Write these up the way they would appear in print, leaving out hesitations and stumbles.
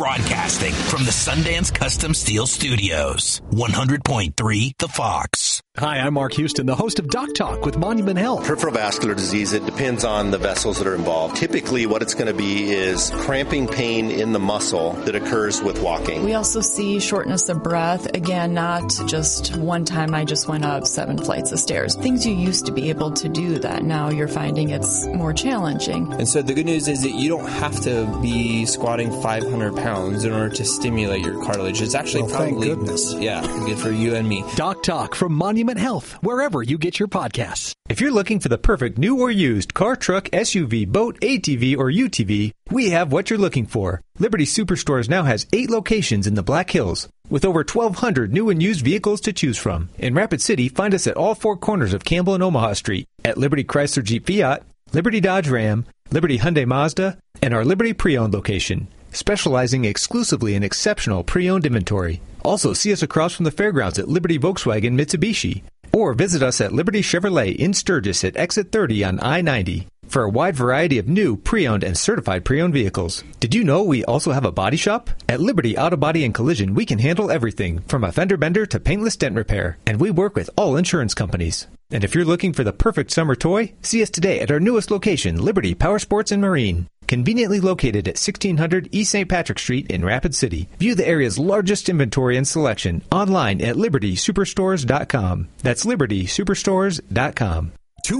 Broadcasting from the Sundance Custom Steel Studios. 100.3 The Fox. Hi, I'm Mark Houston, the host of Doc Talk with Monument Health. Peripheral vascular disease, it depends on the vessels that are involved. Typically, what it's going to be is cramping pain in the muscle that occurs with walking. We also see shortness of breath. Again, not just one time I just went up 7 flights of stairs. Things you used to be able to do that now you're finding it's more challenging. And so the good news is that you don't have to be squatting 500 pounds in order to stimulate your cartilage. It's actually probably, thank goodness. Yeah, good for you and me. Doc Talk from Monument Health, wherever you get your podcasts. If you're looking for the perfect new or used car, truck, SUV, boat, ATV, or UTV, we have what you're looking for. Liberty Superstores now has 8 locations in the Black Hills, with over 1,200 new and used vehicles to choose from. In Rapid City, find us at all 4 corners of Campbell and Omaha Street, at Liberty Chrysler Jeep Fiat, Liberty Dodge Ram, Liberty Hyundai Mazda, and our Liberty Pre-Owned location, specializing exclusively in exceptional pre-owned inventory. Also, see us across from the fairgrounds at Liberty Volkswagen Mitsubishi, or visit us at Liberty Chevrolet in Sturgis at Exit 30 on I-90 for a wide variety of new pre-owned and certified pre-owned vehicles. Did you know we also have a body shop? At Liberty Auto Body and Collision, we can handle everything from a fender bender to paintless dent repair, and we work with all insurance companies. And if you're looking for the perfect summer toy, see us today at our newest location, Liberty Power Sports and Marine. Conveniently located at 1600 East St. Patrick Street in Rapid City. View the area's largest inventory and selection online at libertysuperstores.com. That's libertysuperstores.com.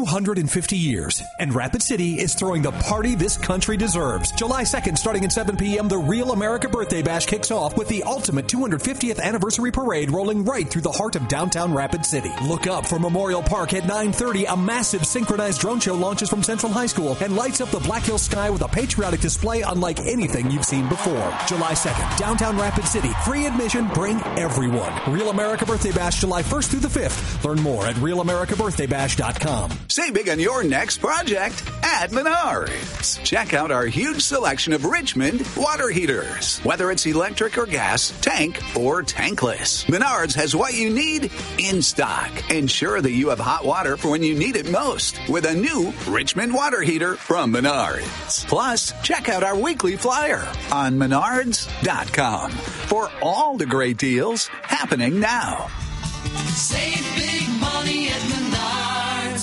250 years, and Rapid City is throwing the party this country deserves. July 2nd, starting at 7 p.m., the Real America Birthday Bash kicks off with the ultimate 250th anniversary parade rolling right through the heart of downtown Rapid City. Look up for Memorial Park at 9:30. A massive synchronized drone show launches from Central High School and lights up the Black Hills sky with a patriotic display unlike anything you've seen before. July 2nd, downtown Rapid City. Free admission, bring everyone. Real America Birthday Bash, July 1st through the 5th. Learn more at realamericaBirthdayBash.com. Save big on your next project at Menards. Check out our huge selection of Richmond water heaters. Whether it's electric or gas, tank or tankless, Menards has what you need in stock. Ensure that you have hot water for when you need it most with a new Richmond water heater from Menards. Plus, check out our weekly flyer on Menards.com for all the great deals happening now. Save big money at Menards.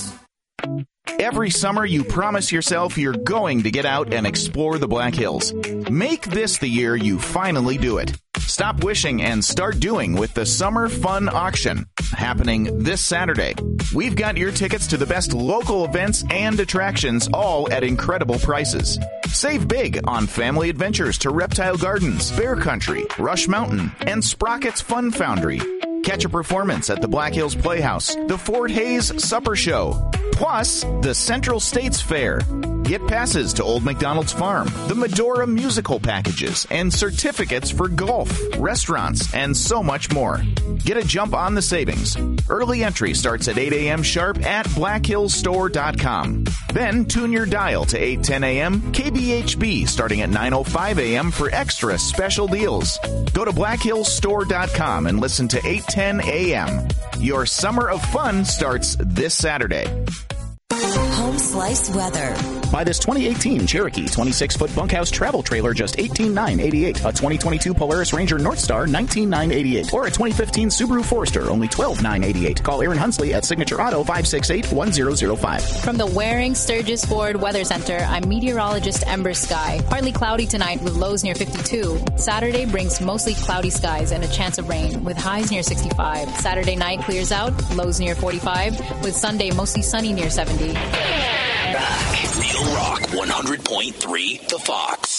Every summer, you promise yourself you're going to get out and explore the Black Hills. Make this the year you finally do it. Stop wishing and start doing with the Summer Fun Auction, happening this Saturday. We've got your tickets to the best local events and attractions, all at incredible prices. Save big on family adventures to Reptile Gardens, Bear Country, Rush Mountain, and Sprocket's Fun Foundry. Catch a performance at the Black Hills Playhouse, the Fort Hayes Supper Show, plus the Central States Fair. Get passes to Old McDonald's Farm, the Medora musical packages, and certificates for golf, restaurants, and so much more. Get a jump on the savings. Early entry starts at 8 a.m. sharp at blackhillsstore.com. Then tune your dial to 8:10 a.m. KBHB starting at 9:05 a.m. for extra special deals. Go to blackhillsstore.com and listen to 8:10 a.m. Your summer of fun starts this Saturday. Home Slice weather. Buy this 2018 Cherokee 26-foot bunkhouse travel trailer, just $18,988. A 2022 Polaris Ranger Northstar, $19,988. Or a 2015 Subaru Forester, only $12,988. Call Aaron Hunsley at Signature Auto, 568-1005. From the Waring Sturgis Ford Weather Center, I'm meteorologist Ember Sky. Partly cloudy tonight with lows near 52. Saturday brings mostly cloudy skies and a chance of rain with highs near 65. Saturday night clears out, lows near 45, with Sunday mostly sunny near 70. Back. Real Rock 100.3 The Fox.